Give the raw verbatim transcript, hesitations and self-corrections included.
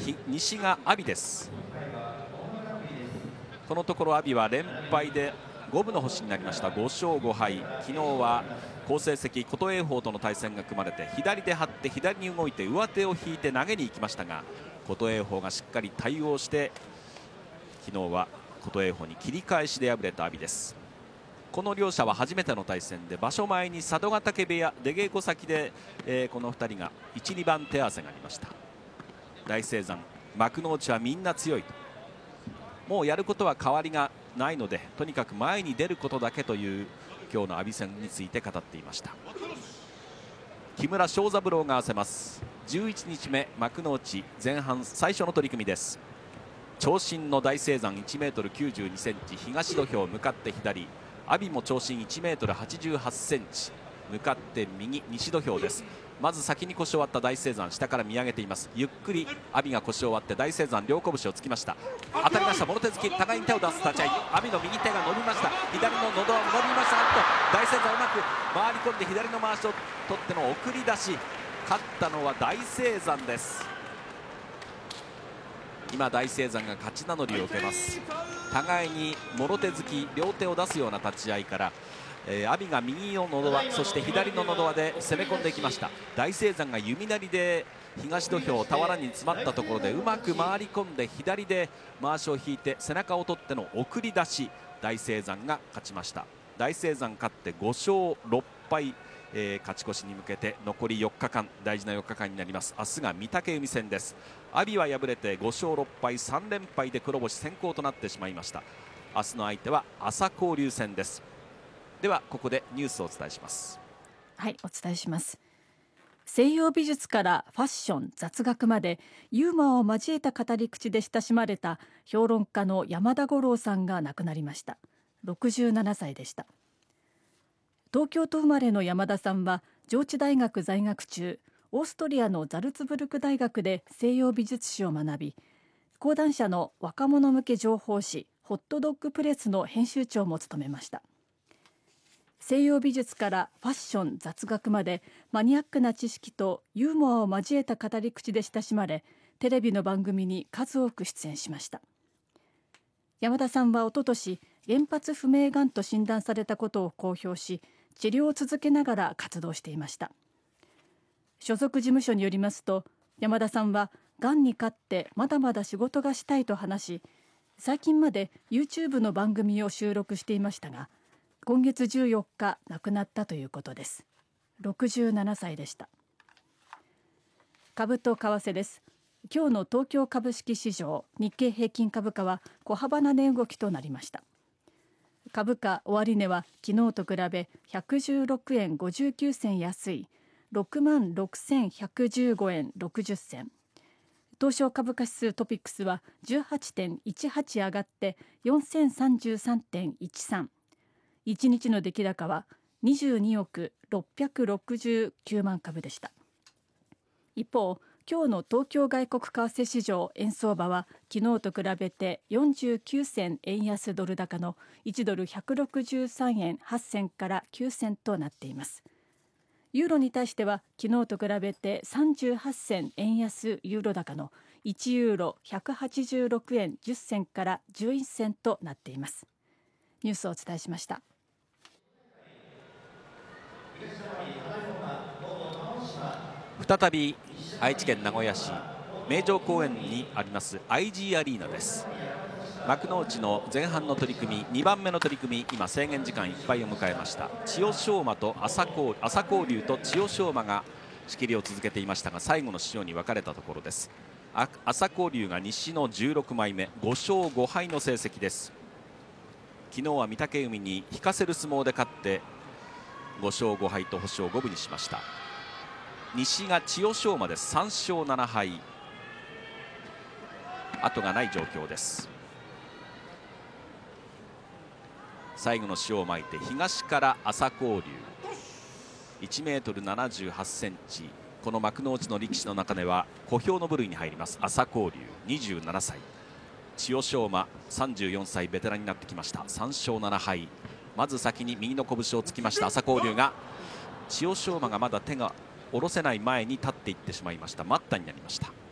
西が阿炎です。このところ阿炎は連敗で五分の星になりました。ご勝ご敗。昨日は好成績琴恵光との対戦が組まれて、左で張って左に動いて上手を引いて投げに行きましたが、琴恵光がしっかり対応して、昨日は琴恵光に切り返しで敗れた阿炎です。この両者は初めての対戦で、場所前に佐渡ヶ嶽部屋出稽古先で、えー、このふたりがいち、にばん手合わせがありました。大青山、幕内はみんな強いと、もうやることは変わりがないので、とにかく前に出ることだけという今日の阿炎戦について語っていました。木村庄三郎が合わせます。じゅういちにちめ幕内前半最初の取組です。長身の大青山 いちメートルきゅうじゅうにセンチ、東土俵向かって左、阿炎も長身 いちメートルはちじゅうはちセンチ、向かって右、西土俵です。まず先に腰を割った大青山、下から見上げています。ゆっくり阿炎が腰を割って大青山両拳をつきました。当たりました。もろ手突き、互いに手を出す立ち合い。阿炎の右手が伸びました。左の喉は伸びました。と大青山うまく回り込んで左の回しを取っての送り出し、勝ったのは大青山です。今大青山が勝ち名乗りを受けます。互いにもろ手突き、両手を出すような立ち合いから、えー、阿炎が右ののど輪、そして左ののど輪で攻め込んでいきました。大青山が弓なりで東土俵俵に詰まったところでうまく回り込んで左で回しを引いて背中を取っての送り出し、大青山が勝ちました。大青山勝ってご勝ろっ敗、えー、勝ち越しに向けて残りよっかかん、大事なよっかかんになります。明日が御嶽海戦です。阿炎は敗れてご勝ろっ敗さん連敗で黒星先行となってしまいました。明日の相手は朝紅龍戦です。ではここでニュースをお伝えします。 はい、お伝えします。西洋美術からファッション、雑学までユーモアを交えた語り口で親しまれた評論家の山田五郎さんが亡くなりました。ろくじゅうななさいでした。東京都生まれの山田さんは上智大学在学中、オーストリアのザルツブルク大学で西洋美術史を学び、講談社の若者向け情報誌ホットドッグプレスの編集長も務めました。西洋美術からファッション、雑学までマニアックな知識とユーモアを交えた語り口で親しまれ、テレビの番組に数多く出演しました。山田さんはおととし原発不明がんと診断されたことを公表し、治療を続けながら活動していました。所属事務所によりますと、山田さんはがんに勝ってまだまだ仕事がしたいと話し、最近まで YouTube の番組を収録していましたが、今月じゅうよっか亡くなったということです。ろくじゅうななさいでした。株と為替です。今日の東京株式市場、日経平均株価は小幅な値動きとなりました。株価終値は昨日と比べひゃくじゅうろくえんごじゅうきゅうせん安い ろくまんろくせんひゃくじゅうごえんろくじゅっせん。東証株価指数トピックスは じゅうはちてんいちはち 上がってよんせんさんじゅうさんてんいちさん。いちにちの出来高はにじゅうにおくろっぴゃくろくじゅうきゅうまん株でした。一方、今日の東京外国為替市場円相場は昨日と比べてよんじゅうきゅうせん円安ドル高のいちドルひゃくろくじゅうさんえんはっせんからきゅうせんとなっています。ユーロに対しては昨日と比べてさんじゅうはっせん円安ユーロ高のいちユーロひゃくはちじゅうろくえんじゅっせんからじゅういっせんとなっています。ニュースをお伝えしました。 再び愛知県名古屋市名城公園にあります アイジー アリーナです。幕内の前半の取り組み、にばんめの取り組み、今制限時間いっぱいを迎えました。千代翔馬と朝紅朝紅龍と千代翔馬が仕切りを続けていましたが、最後の塩に分かれたところです。朝紅龍が西のじゅうろくまいめ、ご勝ご敗の成績です。昨日は御嶽海に引かせる相撲で勝ってご勝ご敗と星を五分にしました。西が千代翔馬です。さん勝なな敗、後がない状況です。最後の塩をまいて東から朝紅龍 いちメートルななじゅうはちセンチ、この幕内の力士の中では小兵の部類に入ります。朝紅龍にじゅうななさい、千代翔馬さんじゅうよんさいベテランになってきました。さん勝なな敗、まず先に右の拳をつきました朝紅龍が、千代翔馬がまだ手が下ろせない前に立っていってしまいました。待ったになりました。